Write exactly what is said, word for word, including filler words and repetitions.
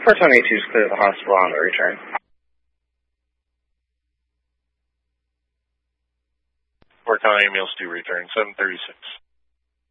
four twenty-two is clear to the hospital on the return. Fort County ambulance to return, seven thirty-six.